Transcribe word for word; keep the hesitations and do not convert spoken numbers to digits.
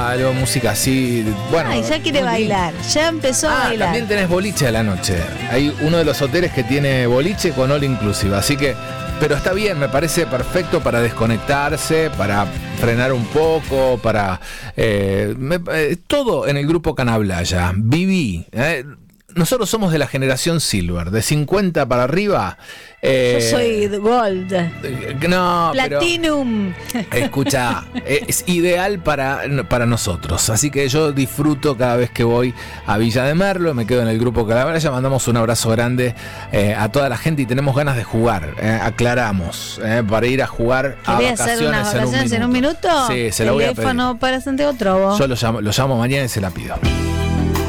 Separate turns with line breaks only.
palo, música así. Bueno,
Ay, ya quiere bailar, ya empezó
ah,
a bailar.
También tenés boliche a la noche. Hay uno de los hoteles que tiene boliche con all inclusive, así que, pero está bien, me parece perfecto para desconectarse, para frenar un poco, para eh, me, eh, todo en el grupo Canablaya. Viví. Eh, Nosotros somos de la generación Silver, de cincuenta para arriba. Eh,
Yo soy Gold.
No,
Platinum.
Pero, escucha, es ideal para, para nosotros. Así que yo disfruto cada vez que voy a Villa de Merlo, me quedo en el grupo Calabraya, mandamos un abrazo grande eh, a toda la gente y tenemos ganas de jugar. Eh, aclaramos, eh, para ir a jugar a vacaciones,
hacer unas vacaciones
en un minuto.
En un minuto?
Sí, se la voy a pedir.
Teléfono para Santiago Trobo.
Yo lo llamo, lo llamo mañana y se la pido.